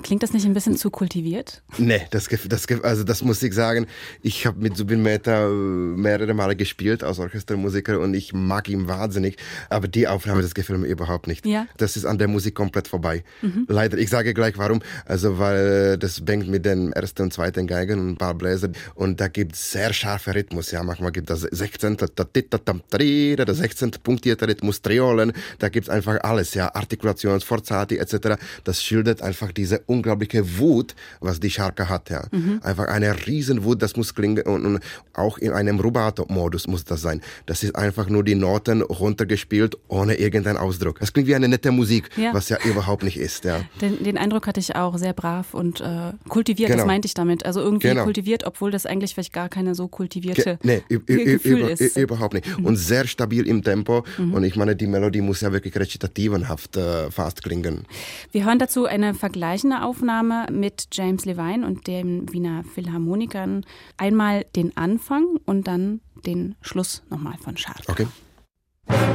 Klingt das nicht ein bisschen zu kultiviert? Nee, also das muss ich sagen. Ich habe mit Zubin Mehta mehrere Male gespielt als Orchestermusiker und ich mag ihn wahnsinnig. Aber die Aufnahme, das gefällt mir überhaupt nicht. Ja. Das ist an der Musik komplett vorbei. Leider. Ich sage gleich warum. Also weil das bängt mit den ersten und zweiten Geigen und ein paar Bläser und da gibt es sehr scharfe Rhythmus. Ja, manchmal gibt es 16. Der 16. punktierte Rhythmus, Triolen. Da gibt es einfach alles. Ja, Artikulation, Sforzati etc. Das schildert einfach diese unglaubliche Wut, was die Scharka hat. Ja. Einfach eine Riesenwut, das muss klingen und auch in einem Rubato-Modus muss das sein. Das ist einfach nur die Noten runtergespielt, ohne irgendeinen Ausdruck. Das klingt wie eine nette Musik, was ja überhaupt nicht ist. Ja. Den Eindruck hatte ich auch, sehr brav und kultiviert, Genau. Das meinte ich damit. Also irgendwie kultiviert, obwohl das eigentlich vielleicht gar keine so kultivierte Gefühl ist. Überhaupt nicht. Und sehr stabil im Tempo. Und ich meine, die Melodie muss ja wirklich rezitativenhaft fast klingen. Wir hören dazu eine vergleichende Aufnahme mit James Levine und den Wiener Philharmonikern. Einmal den Anfang und dann den Schluss nochmal von Scharka. Okay.